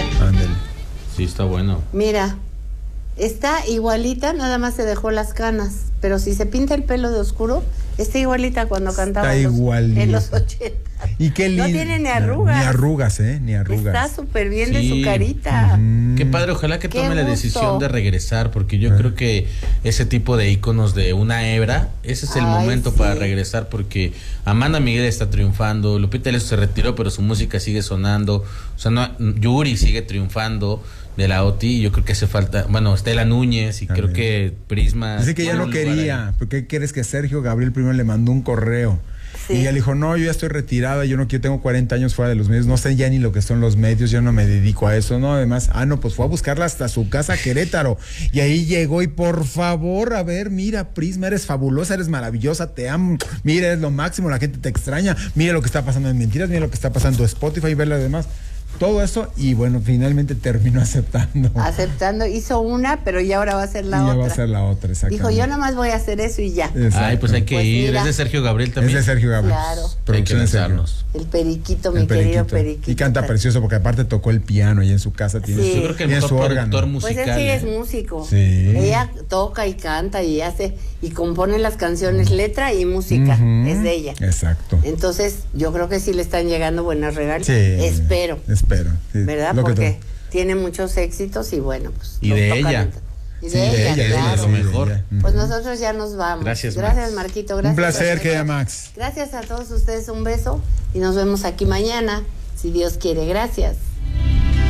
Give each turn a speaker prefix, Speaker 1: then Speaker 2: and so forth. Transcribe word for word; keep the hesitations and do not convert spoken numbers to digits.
Speaker 1: Ándale.
Speaker 2: Sí, está bueno.
Speaker 3: Mira, está igualita, nada más se dejó las canas. Pero si se pinta el pelo de oscuro, está igualita cuando cantaba en los, en los ochenta.
Speaker 1: Y qué lindo.
Speaker 3: No tiene ni arrugas.
Speaker 1: Ni arrugas, ¿eh? Ni arrugas.
Speaker 3: Está súper bien
Speaker 2: Sí.
Speaker 3: de su carita.
Speaker 1: Mm.
Speaker 2: Qué padre, ojalá que
Speaker 3: Qué
Speaker 2: tome la
Speaker 3: gusto.
Speaker 2: decisión de regresar, porque yo
Speaker 1: Ah.
Speaker 2: creo que ese tipo de íconos de una hebra, ese es el
Speaker 3: Ay,
Speaker 2: momento
Speaker 3: sí.
Speaker 2: para regresar, porque Amanda Miguel está triunfando, Lupita D'Alessio se retiró, pero su música sigue sonando, o sea, no, Yuri sigue triunfando de la O T I, yo creo que hace falta, bueno, Estela Núñez, y
Speaker 1: A
Speaker 2: creo
Speaker 1: ver.
Speaker 2: que Prisma.
Speaker 1: Dice que ya
Speaker 2: tiene
Speaker 1: no
Speaker 2: un lugar
Speaker 1: quería.
Speaker 2: ahí.
Speaker 1: ¿Por qué quieres que Sergio Gabriel primero le mandó un correo?
Speaker 3: Sí.
Speaker 1: Y ella le dijo, no, yo ya estoy retirada, yo no quiero, tengo cuarenta años fuera de los medios, no sé ya ni lo que son los medios, yo no me dedico a eso, ¿no? Además, ah, no, pues fue a buscarla hasta su casa, Querétaro, y ahí llegó y por favor, a ver, mira, Prisma, eres fabulosa, eres maravillosa, te amo, mira, eres lo máximo, la gente te extraña, mira lo que está pasando en Mentiras, mira lo que está pasando en Spotify, ver lo demás. Todo eso, y bueno, finalmente terminó aceptando.
Speaker 3: Aceptando, hizo una, pero ya ahora va a ser la
Speaker 1: y ya
Speaker 3: otra.
Speaker 1: va a ser la otra,
Speaker 3: Dijo,
Speaker 1: exactamente.
Speaker 3: yo nomás voy a hacer eso y ya.
Speaker 1: Exacto.
Speaker 2: Ay, pues hay que
Speaker 3: Pues
Speaker 2: ir,
Speaker 3: mira.
Speaker 2: es de Sergio Gabriel
Speaker 1: Es
Speaker 2: también.
Speaker 1: de Sergio Gabriel.
Speaker 3: Claro.
Speaker 2: Hay que
Speaker 1: Producción de Sergio.
Speaker 2: lanzarnos.
Speaker 3: El periquito, mi
Speaker 1: El
Speaker 3: querido
Speaker 1: periquito.
Speaker 3: periquito.
Speaker 1: Y canta precioso porque aparte tocó el piano y en su casa tiene,
Speaker 3: Sí.
Speaker 2: Yo creo que el
Speaker 1: tiene
Speaker 2: mejor
Speaker 1: su
Speaker 2: productor
Speaker 1: órgano.
Speaker 3: Pues
Speaker 2: musical.
Speaker 3: él sí
Speaker 2: ¿eh?
Speaker 3: es músico.
Speaker 1: Sí.
Speaker 3: Ella toca y canta y hace y compone las canciones, letra y música.
Speaker 1: Ujú.
Speaker 3: Es de ella.
Speaker 1: Exacto.
Speaker 3: Entonces, yo creo que sí le están llegando buenas regalos.
Speaker 1: Sí.
Speaker 3: Espero.
Speaker 1: Espero. Sí.
Speaker 3: ¿Verdad?
Speaker 1: Lo que
Speaker 3: Porque
Speaker 1: to-
Speaker 3: tiene muchos éxitos y bueno, pues.
Speaker 2: Y
Speaker 3: los
Speaker 2: de
Speaker 3: tocan
Speaker 2: ella.
Speaker 3: en- Y de
Speaker 1: Sí, de
Speaker 3: ella,
Speaker 1: ella, de ella,
Speaker 3: claro.
Speaker 2: lo mejor.
Speaker 1: de ella.
Speaker 3: Pues
Speaker 1: Ujú.
Speaker 3: nosotros ya nos vamos.
Speaker 2: Gracias,
Speaker 3: Gracias,
Speaker 2: Max.
Speaker 3: Marquito. Gracias.
Speaker 1: Un placer,
Speaker 3: a
Speaker 1: querida
Speaker 3: todos.
Speaker 1: Max.
Speaker 3: Gracias a todos ustedes, un beso y nos vemos aquí mañana, si Dios quiere. Gracias.